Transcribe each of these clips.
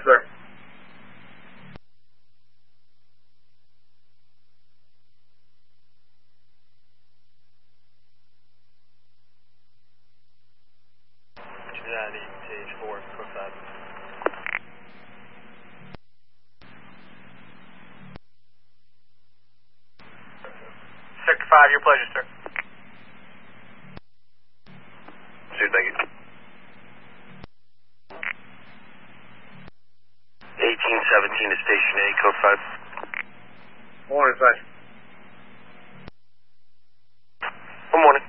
sir. Stage 4, code 5. Sector 5, your pleasure, sir. Sir, thank you. 1817 to Station A, code 5. Morning, Sergeant. Good morning.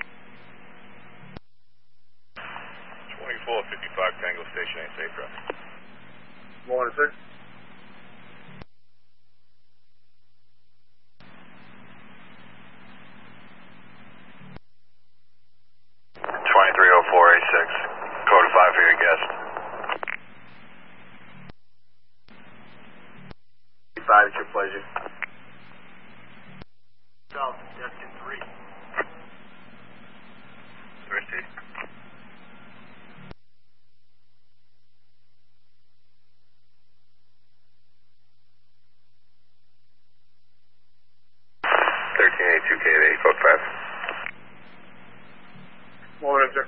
2455 Tango Station A, safe drive. Morning, sir. Code 5 for your guest. 5, it's your pleasure. South, Destin 3. Thirsty. Code 5. Morning, sir.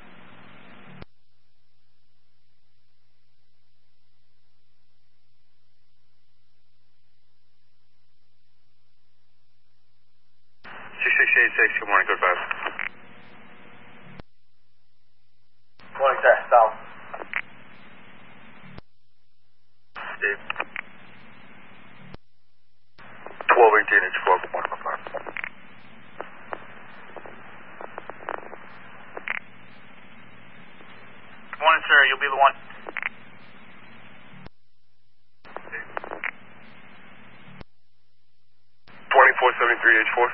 Good morning, code 5. Morning, sir. South. Steve. 1218 H4, good morning, code 5. Good morning, sir. You'll be the one. 2473 H4.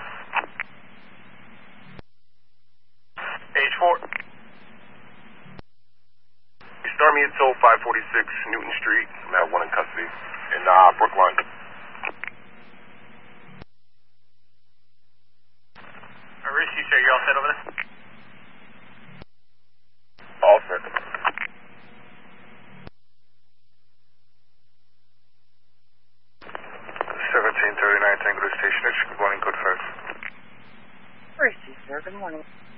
H4. You start me at Toll 546 Newton Street. I'm at 1 in custody in Brookline. Risky, sir. You all set over there? All set. 1739 Tango to Station H. Good morning, code 5. Risky, sir. Good morning.